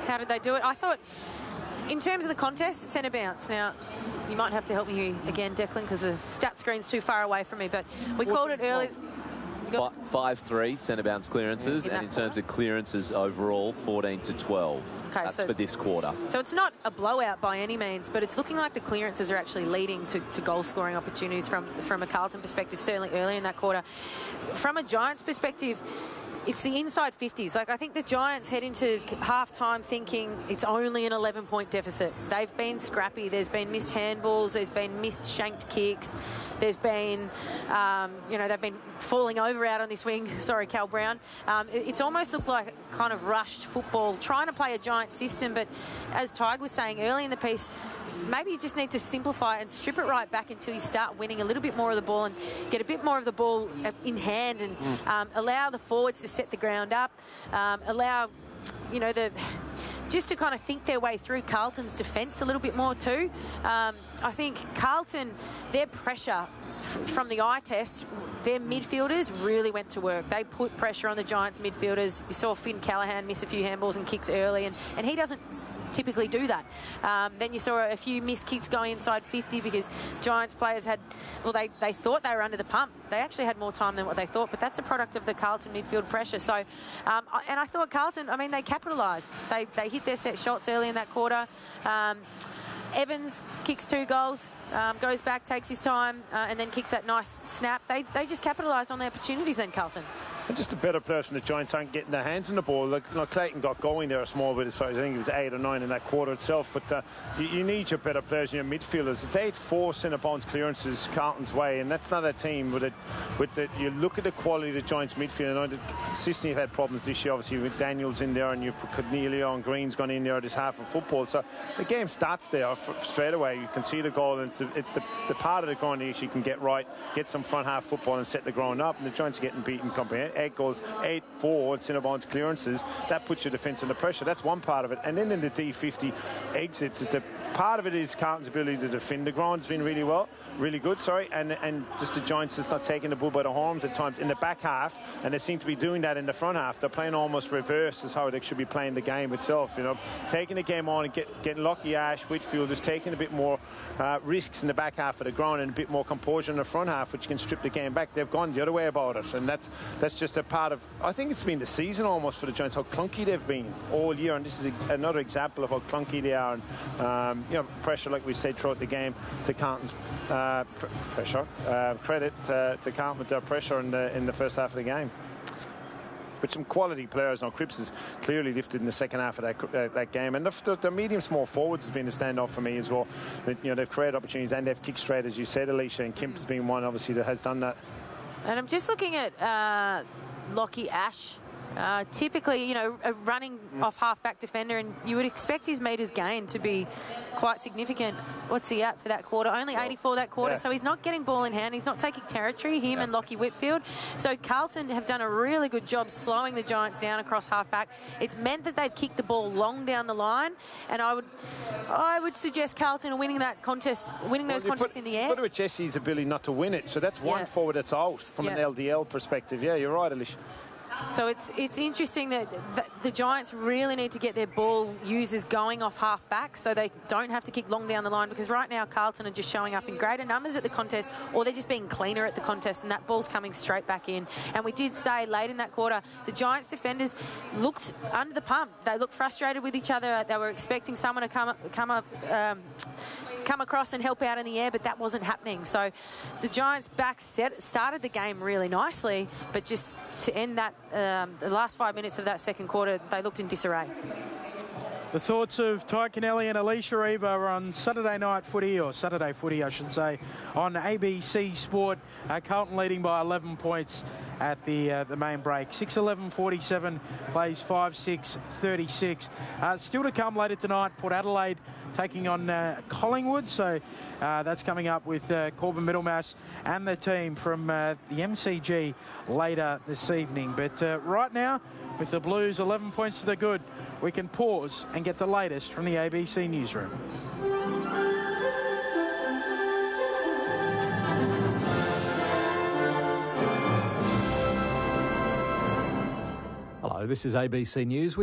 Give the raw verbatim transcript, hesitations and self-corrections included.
how did they do it? I thought, in terms of the contest, centre bounce. Now, you might have to help me again, Declan, because the stat screen's too far away from me, but we called it early. five three centre bounce clearances, in and in quarter? terms of clearances overall, fourteen to twelve. Okay, That's so, for this quarter. So it's not a blowout by any means, but it's looking like the clearances are actually leading to, to goal-scoring opportunities from, from a Carlton perspective, certainly early in that quarter. From a Giants perspective, it's the inside fifties. Like, I think the Giants head into half-time thinking it's only an eleven-point deficit. They've been scrappy. There's been missed handballs. There's been missed shanked kicks. There's been, um, you know, they've been falling over out on this wing. Sorry, Cal Brown. Um, it, it's almost looked like kind of rushed football, trying to play a Giant system. But as Tig was saying early in the piece, maybe you just need to simplify and strip it right back until you start winning a little bit more of the ball and get a bit more of the ball in hand and mm. um, allow the forwards to set the ground up, um, allow, you know, the just to kind of think their way through Carlton's defence a little bit more too. Um, I think Carlton, their pressure from the eye test, their midfielders really went to work. They put pressure on the Giants midfielders. You saw Finn Callahan miss a few handballs and kicks early, and, and he doesn't typically do that. Um, then you saw a few missed kicks going inside fifty because Giants players had, well, they, they thought they were under the pump. They actually had more time than what they thought, but that's a product of the Carlton midfield pressure. So, um, and I thought Carlton, I mean, they capitalised. They, they hit their set shots early in that quarter. Um, Evans kicks two goals, um, goes back, takes his time, uh, and then kicks that nice snap. They, they just capitalised on their opportunities then, Carlton. And just a better player from the Giants aren't getting their hands on the ball. Like, you know, Clayton got going there a small bit as far as I think it was eight or nine in that quarter itself. But uh, you, you need your better players in your midfielders. It's eight four centre bounce clearances Carlton's way, and that's not a team with it. With the, you look at the quality of the Giants midfield. I know that consistently have had problems this year, obviously with Daniels in there, and you've put Cornelio and Green's gone in there this half of football. So the game starts there straight away. You can see the goal, and it's, a, it's the, the part of the ground that you can get right, get some front half football, and set the ground up. And the Giants are getting beaten comprehend. Eight goals. eight four centre bounce clearances, that puts your defence under pressure. That's one part of it. And then in the D fifty exits, the part of it is Carlton's ability to defend the ground has been really well, really good, sorry, and and just the Giants just not taking the bull by the horns at times in the back half, and they seem to be doing that in the front half. They're playing almost reverse as how they should be playing the game itself, you know, taking the game on and get, getting Lockie Ash, Whitfield, just taking a bit more uh, risks in the back half of the ground and a bit more composure in the front half, which can strip the game back. They've gone the other way about it, and that's that's just a part of, I think it's been the season almost for the Giants, how clunky they've been all year, and this is a, another example of how clunky they are, and um, you know, pressure, like we said, throughout the game to Carlton's uh, pr pressure, uh, credit uh, to Carlton with their pressure in the, in the first half of the game. But some quality players. Now, Cripps is clearly lifted in the second half of that, uh, that game, and the, the medium small forwards has been a standout for me as well. You know, they've created opportunities and they've kicked straight, as you said, Alicia, and Kemp's been one obviously that has done that. And I'm just looking at uh, Lockie Ash. Uh, typically, you know, a running mm. off half-back defender, and you would expect his metres gained to be quite significant. What's he at for that quarter? Only eighty-four that quarter, yeah. So he's not getting ball in hand. He's not taking territory, him yeah. and Lockie Whitfield. So Carlton have done a really good job slowing the Giants down across half-back. It's meant that they've kicked the ball long down the line, and I would I would suggest Carlton are winning that contest, winning those well, contests put, in the air. Put it with Jesse's ability not to win it, so that's one yeah. forward that's out from yeah. an L D L perspective. Yeah, you're right, Alicia. So it's it's interesting that, that the Giants really need to get their ball users going off half-back so they don't have to kick long down the line, because right now Carlton are just showing up in greater numbers at the contest, or they're just being cleaner at the contest, and that ball's coming straight back in. And we did say late in that quarter, the Giants defenders looked under the pump. They looked frustrated with each other. They were expecting someone to come up, come up, um, come across and help out in the air, but that wasn't happening. So the Giants back set, started the game really nicely, but just to end that, um, the last five minutes of that second quarter, they looked in disarray. The thoughts of Ty Kennelly and Alicia Eva on Saturday night footy, or Saturday footy, I should say, on A B C Sport. Uh, Carlton leading by eleven points at the uh, the main break. six eleven forty-seven plays five six thirty-six. Uh, still to come later tonight, Port Adelaide taking on uh, Collingwood. So uh, that's coming up with uh, Corbin Middlemass and the team from uh, the M C G later this evening. But uh, right now, with the Blues eleven points to the good, we can pause and get the latest from the A B C newsroom. Hello, this is A B C News.